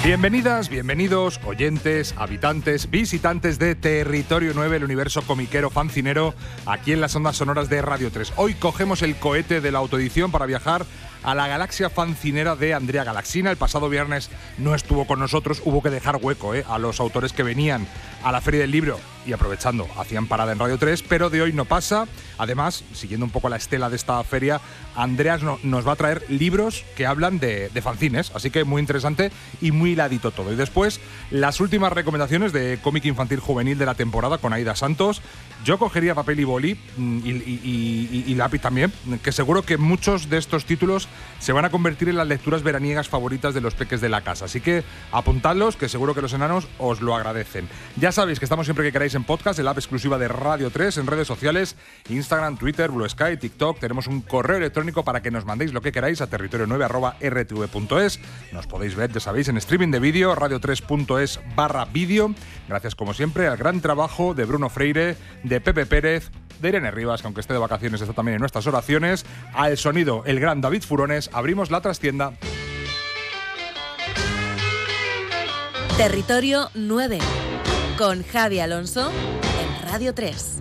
Bienvenidas, bienvenidos, oyentes, habitantes, visitantes de Territorio 9, el universo comiquero fancinero, aquí en las ondas sonoras de Radio 3. Hoy cogemos el cohete de la autoedición para viajar a la galaxia fancinera de Andrea Galaxina. El pasado viernes no estuvo con nosotros, hubo que dejar hueco a los autores que venían a la Feria del Libro y aprovechando, hacían parada en Radio 3, pero de hoy no pasa. Además, siguiendo un poco la estela de esta feria, Andrea nos va a traer libros que hablan de fanzines, así que muy interesante y muy hiladito todo. Y después, las últimas recomendaciones de cómic infantil juvenil de la temporada con Aida Santos. Yo cogería papel y boli y lápiz también, que seguro que muchos de estos títulos se van a convertir en las lecturas veraniegas favoritas de los peques de la casa. Así que apuntadlos, que seguro que los enanos os lo agradecen. Ya sabéis que estamos siempre que queráis en podcast, en la app exclusiva de Radio 3, en redes sociales, Instagram, Twitter, Blue Sky, TikTok. Tenemos un correo electrónico para que nos mandéis lo que queráis a territorio9@rtv.es. Nos podéis ver, ya sabéis, en streaming de vídeo, radio3.es/vídeo. Gracias, como siempre, al gran trabajo de Bruno Freire, de Pepe Pérez, de Irene Rivas, que aunque esté de vacaciones está también en nuestras oraciones. Al sonido, el gran David Furones. Abrimos la trastienda. Territorio 9, con Javi Alonso en Radio 3.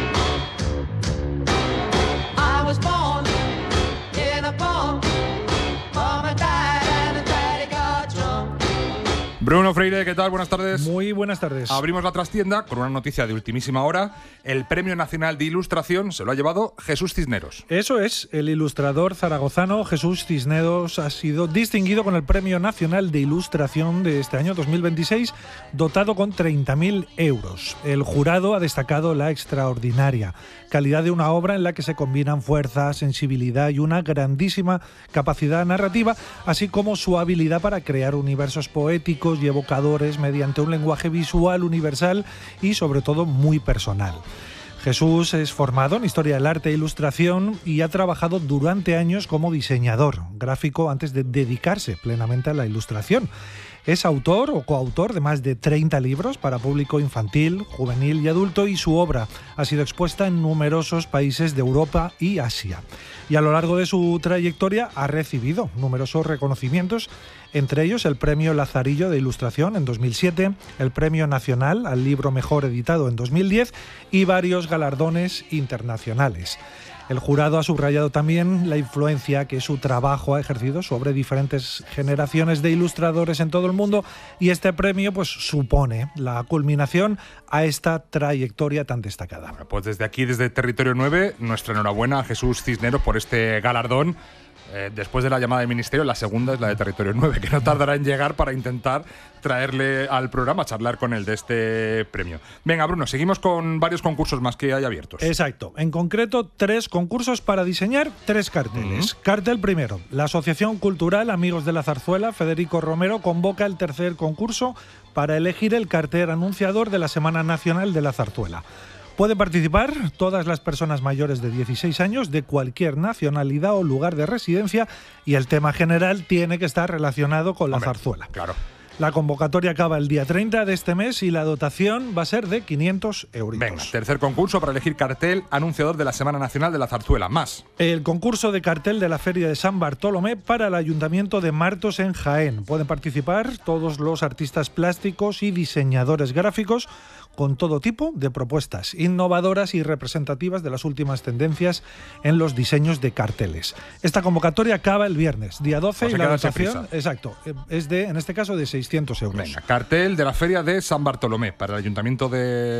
Bruno Freire, ¿qué tal? Buenas tardes. Muy buenas tardes. Abrimos la trastienda con una noticia de ultimísima hora. El Premio Nacional de Ilustración se lo ha llevado Jesús Cisneros. Eso es, el ilustrador zaragozano Jesús Cisneros ha sido distinguido con el Premio Nacional de Ilustración de este año 2026, dotado con 30.000 euros. El jurado ha destacado la extraordinaria calidad de una obra en la que se combinan fuerza, sensibilidad y una grandísima capacidad narrativa, así como su habilidad para crear universos poéticos y evocadores mediante un lenguaje visual universal y sobre todo muy personal. Jesús es formado en Historia del Arte e Ilustración y ha trabajado durante años como diseñador gráfico antes de dedicarse plenamente a la ilustración. Es autor o coautor de más de 30 libros para público infantil, juvenil y adulto, y su obra ha sido expuesta en numerosos países de Europa y Asia. Y a lo largo de su trayectoria ha recibido numerosos reconocimientos, entre ellos el Premio Lazarillo de Ilustración en 2007, el Premio Nacional al Libro Mejor Editado en 2010 y varios galardones internacionales. El jurado ha subrayado también la influencia que su trabajo ha ejercido sobre diferentes generaciones de ilustradores en todo el mundo, y este premio pues supone la culminación a esta trayectoria tan destacada. Bueno, pues desde aquí, desde Territorio 9, nuestra enhorabuena a Jesús Cisneros por este galardón. Después de la llamada del Ministerio, la segunda es la de Territorio 9, que no tardará en llegar para intentar traerle al programa, charlar con él de este premio. Venga, Bruno, seguimos con varios concursos más que hay abiertos. Exacto. En concreto, 3 concursos para diseñar 3 carteles. Cartel primero. La Asociación Cultural Amigos de la Zarzuela, Federico Romero, convoca el tercer concurso para elegir el cartel anunciador de la Semana Nacional de la Zarzuela. Pueden participar todas las personas mayores de 16 años de cualquier nacionalidad o lugar de residencia, y el tema general tiene que estar relacionado con la zarzuela. Claro. La convocatoria acaba el día 30 de este mes y la dotación va a ser de 500 euritos. Venga, tercer concurso para elegir cartel anunciador de la Semana Nacional de la Zarzuela. Más. El concurso de cartel de la Feria de San Bartolomé para el Ayuntamiento de Martos en Jaén. Pueden participar todos los artistas plásticos y diseñadores gráficos con todo tipo de propuestas innovadoras y representativas de las últimas tendencias en los diseños de carteles. Esta convocatoria acaba el viernes, día 12, o sea, y la dotación, exacto, es de, en este caso, de 600 euros. Venga, cartel de la Feria de San Bartolomé para el Ayuntamiento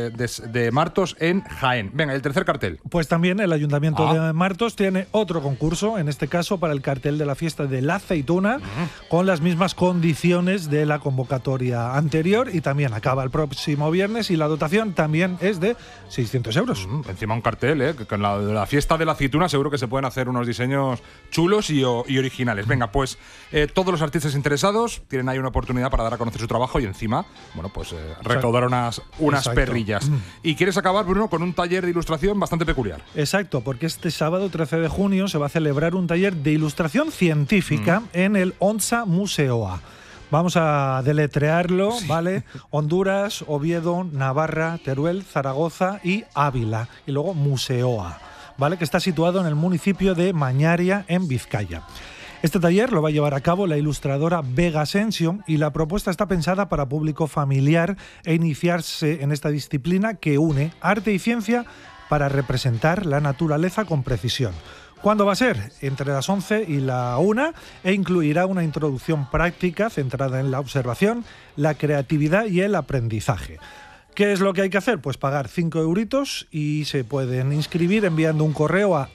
de Martos en Jaén. Venga, el tercer cartel. Pues también el Ayuntamiento de Martos tiene otro concurso, en este caso para el cartel de la fiesta de la aceituna, con las mismas condiciones de la convocatoria anterior, y también acaba el próximo viernes, y la dotación también es de 600 euros. Encima un cartel, que con la fiesta de la aceituna seguro que se pueden hacer unos diseños chulos y originales. Venga, pues todos los artistas interesados tienen ahí una oportunidad para dar a conocer su trabajo y encima, bueno, pues recaudar unas perrillas. Y quieres acabar, Bruno, con un taller de ilustración bastante peculiar. Exacto, porque este sábado 13 de junio se va a celebrar un taller de ilustración científica en el Onza Museoa. Vamos a deletrearlo, sí. ¿Vale? Honduras, Oviedo, Navarra, Teruel, Zaragoza y Ávila. Y luego Museoa, ¿vale? Que está situado en el municipio de Mañaria, en Vizcaya. Este taller lo va a llevar a cabo la ilustradora Vega Asensio y la propuesta está pensada para público familiar e iniciarse en esta disciplina que une arte y ciencia para representar la naturaleza con precisión. ¿Cuándo va a ser? Entre las 11 y la 1 e incluirá una introducción práctica centrada en la observación, la creatividad y el aprendizaje. ¿Qué es lo que hay que hacer? Pues pagar 5 euritos y se pueden inscribir enviando un correo a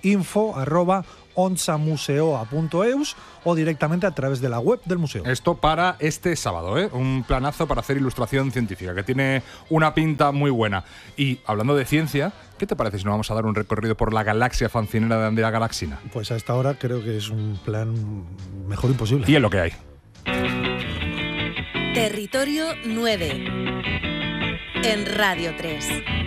info@onsamuseoa.eus o directamente a través de la web del museo. Esto para este sábado, ¿eh? Un planazo para hacer ilustración científica, que tiene una pinta muy buena. Y hablando de ciencia, ¿qué te parece si nos vamos a dar un recorrido por la galaxia fancinera de Andrea Galaxina? Pues a esta hora creo que es un plan mejor imposible. Y es lo que hay. Territorio 9 en Radio 3.